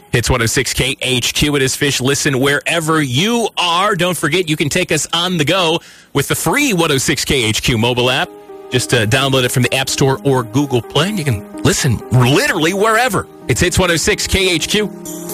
Hits 106 KHQ. It is Fish. Listen wherever you are. Don't forget, you can take us on the go with the free 106 KHQ mobile app. Just download it from the App Store or Google Play, and you can listen literally wherever. It's Hits 106 KHQ.